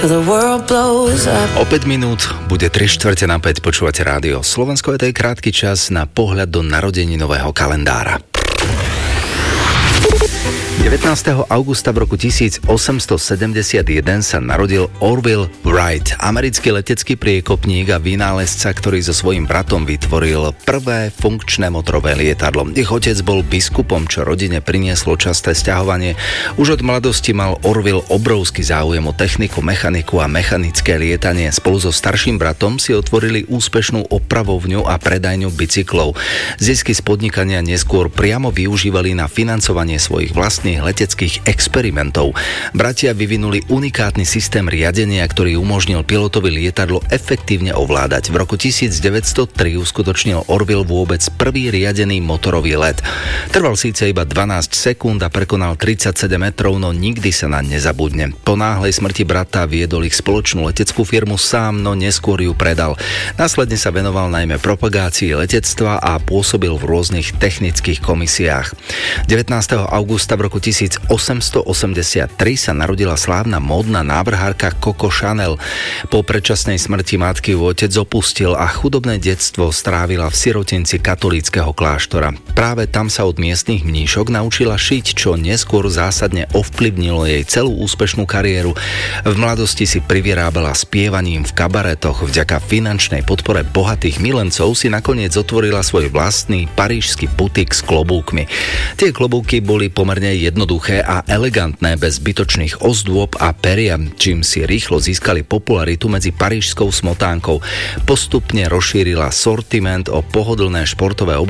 O 5 minút bude 3:45, počúvate rádio Slovensko, je to krátky čas na pohľad do narodeninového kalendára. 19. augusta v roku 1871 sa narodil Orville Wright, americký letecký priekopník a vynálezca, ktorý so svojím bratom vytvoril prvé funkčné motorové lietadlo. Ich otec bol biskupom, čo rodine prinieslo časté sťahovanie. Už od mladosti mal Orville obrovský záujem o techniku, mechaniku a mechanické lietanie. Spolu so starším bratom si otvorili úspešnú opravovňu a predajňu bicyklov. Zisky z podnikania neskôr priamo využívali na financovanie svojich vlastných leteckých experimentov. Bratia vyvinuli unikátny systém riadenia, ktorý umožnil pilotovi lietadlo efektívne ovládať. V roku 1903 uskutočnil Orville vôbec prvý riadený motorový let. Trval síce iba 12 sekúnd a prekonal 37 metrov, no nikdy sa naň nezabudne. Po náhlej smrti brata viedol ich spoločnú leteckú firmu sám, no neskôr ju predal. Následne sa venoval najmä propagácii letectva a pôsobil v rôznych technických komisiách. 19. augusta v roku 1883 sa narodila slávna módna návrhárka Coco Chanel. Po predčasnej smrti matky ju otec opustil a chudobné detstvo strávila v sirotinci katolíckeho kláštora. Práve tam sa od miestnych mníšok naučila šiť, čo neskôr zásadne ovplyvnilo jej celú úspešnú kariéru. V mladosti si privyrábala spievaním v kabaretoch. Vďaka finančnej podpore bohatých milencov si nakoniec otvorila svoj vlastný parížsky butik s klobúkmi. Tie klobúky boli pomerne jednoduché a elegantné, bez zbytočných ozdôb a peria, čím si rýchlo získali popularitu medzi parížskou smotánkou. Postupne rozšírila sortiment o pohodlné športové